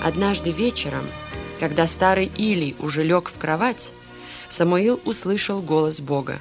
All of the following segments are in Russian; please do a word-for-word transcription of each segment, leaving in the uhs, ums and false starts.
Однажды вечером, когда старый Илий уже лег в кровать, Самуил услышал голос Бога.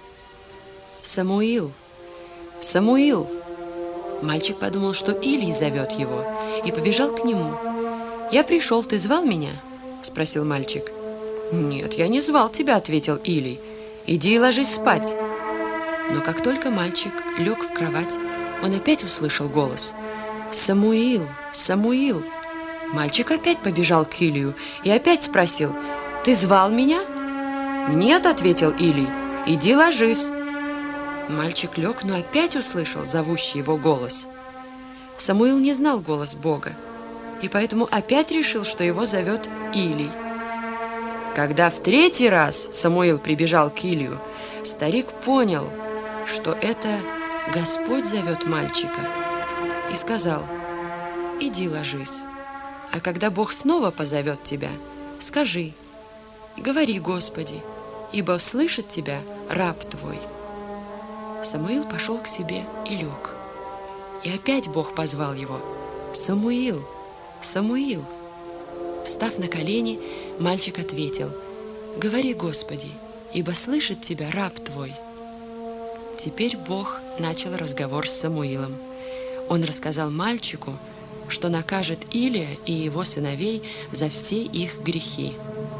«Самуил! Самуил!» Мальчик подумал, что Илий зовет его, и побежал к нему. «Я пришел, ты звал меня?» – спросил мальчик. «Нет, я не звал тебя», – ответил Илий. «Иди и ложись спать». Но как только мальчик лег в кровать, он опять услышал голос. «Самуил! Самуил!» Мальчик опять побежал к Илию и опять спросил: «Ты звал меня?» «Нет», — ответил Илий, — «иди ложись». Мальчик лег, но опять услышал зовущий его голос. Самуил не знал голос Бога, и поэтому опять решил, что его зовет Илий. Когда в третий раз Самуил прибежал к Илию, старик понял, что это Господь зовет мальчика, и сказал: «Иди ложись, а когда Бог снова позовет тебя, скажи: говори, Господи, ибо слышит тебя раб твой». Самуил пошел к себе и лег. И опять Бог позвал его: «Самуил! Самуил!» Встав на колени, мальчик ответил: «Говори, Господи, ибо слышит тебя раб твой». Теперь Бог начал разговор с Самуилом. Он рассказал мальчику, что накажет Илия и его сыновей за все их грехи.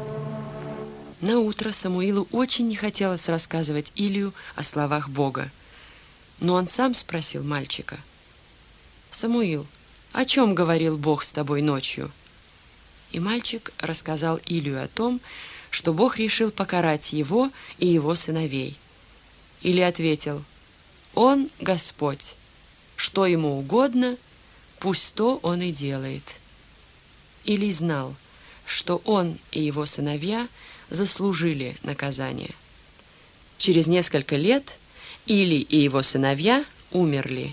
Наутро Самуилу очень не хотелось рассказывать Илию о словах Бога. Но он сам спросил мальчика: «Самуил, о чем говорил Бог с тобой ночью?» И мальчик рассказал Илию о том, что Бог решил покарать его и его сыновей. Илия ответил: «Он Господь, что ему угодно, пусть то он и делает». Илий знал, что он и его сыновья заслужили наказание. Через несколько лет Илий и его сыновья умерли.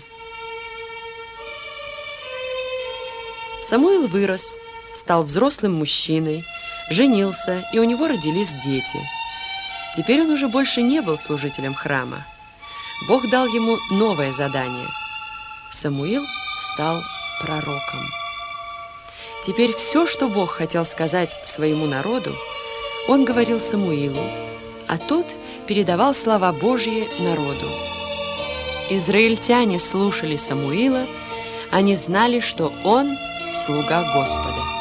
Самуил вырос, стал взрослым мужчиной, женился, и у него родились дети. Теперь он уже больше не был служителем храма. Бог дал ему новое задание. Самуил стал пророком. Теперь все, что Бог хотел сказать своему народу, он говорил Самуилу, а тот передавал слова Божьи народу. Израильтяне слушали Самуила, они знали, что он слуга Господа.